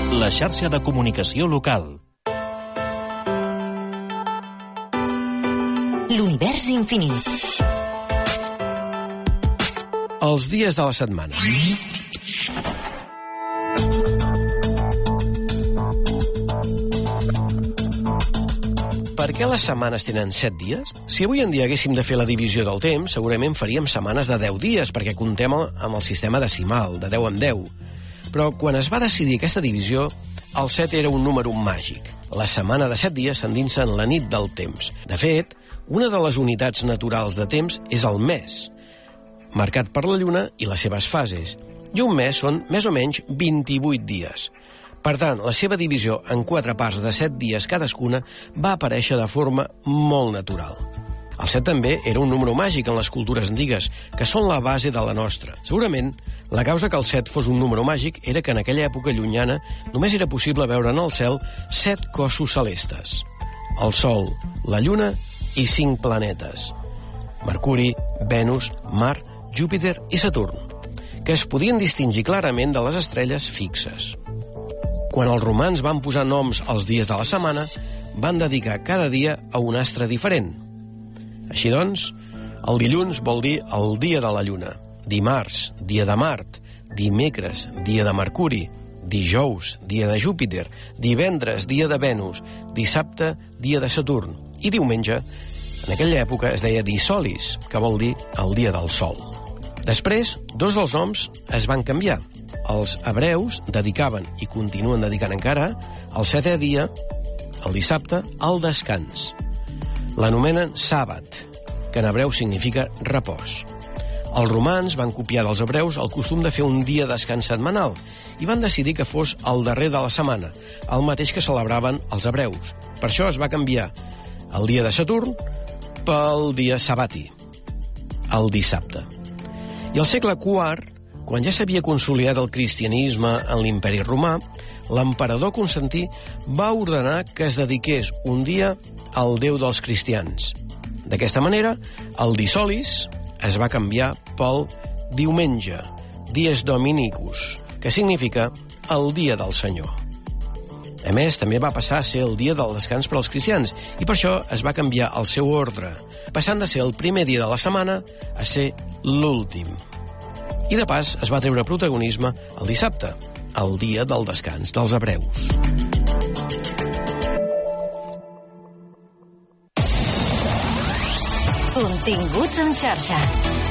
La xarxa de comunicació local. L'univers infinit. Els dies de la setmana. Per què les setmanes tenen 7 dies? Si avui en dia haguéssim de fer la divisió del temps, segurament faríem setmanes de 10 dies, perquè comptem amb el sistema decimal, de 10 en 10. Però quan es va decidir aquesta divisió, el 7 era un número màgic. La setmana de 7 dies s'endinsa en la nit del temps. De fet, una de les unitats naturals de temps és el mes, marcat per la lluna i les seves fases. I un mes són més o menys 28 dies. Per tant, la seva divisió en 4 parts de 7 dies cadascuna va aparèixer de forma molt natural. El 7 també era un número màgic en les cultures antigues, que són la base de la nostra. Segurament, la causa que el 7 fos un número màgic era que en aquella època llunyana només era possible veure en el cel 7 cossos celestes: el Sol, la Lluna i 5 planetes: Mercuri, Venus, Mart, Júpiter i Saturn, que es podien distingir clarament de les estrelles fixes. Quan els romans van posar noms als dies de la setmana, van dedicar cada dia a un astre diferent. Així doncs, el dilluns vol dir el dia de la Lluna, dimarts, dia de Mart, dimecres, dia de Mercuri, dijous, dia de Júpiter, divendres, dia de Venus, dissabte, dia de Saturn, i diumenge, en aquella època es deia dissolis, que vol dir el dia del Sol. Després, 2 dels noms es van canviar. Els hebreus dedicaven, i continuen dedicant encara, el 7è dia, el dissabte, al descans. L'anomenen sàbat, que en hebreu significa repòs. Els romans van copiar dels hebreus el costum de fer un dia de descans setmanal i van decidir que fos el darrer de la setmana, el mateix que celebraven els hebreus. Per això es va canviar el dia de Saturn pel dia sabati, el dissabte. I al segle IV, quan ja s'havia consolidat el cristianisme en l'imperi romà, l'emperador Constantí va ordenar que es dediqués un dia al déu dels cristians. D'aquesta manera, el dissolis es va canviar pel diumenge, dies dominicus, que significa el dia del Senyor. A més, també va passar a ser el dia del descans per als cristians, i per això es va canviar el seu ordre, passant de ser el primer dia de la setmana a ser l'últim. I de pas es va treure protagonisme el dissabte, el dia del descans dels hebreus. Continguts en xarxa.